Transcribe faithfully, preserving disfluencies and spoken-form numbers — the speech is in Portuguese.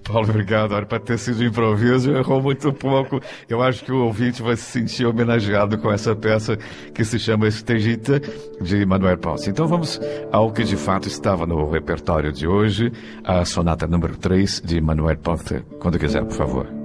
Paulo, obrigado. Olha, para ter sido improviso, errou muito pouco. Eu acho que o ouvinte vai se sentir homenageado com essa peça que se chama Estejita, de Manuel Ponce. Então vamos ao que de fato estava no repertório de hoje, a sonata número três de Manuel Ponce. Quando quiser, por favor.